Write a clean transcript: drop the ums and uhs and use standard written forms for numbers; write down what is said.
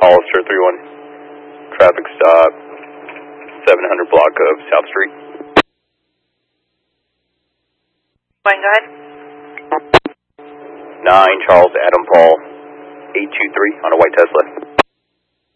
Hollister 31. Traffic stop, 700 block of South Street. Go ahead. 9 Charles Adam Paul, 823 on a white Tesla.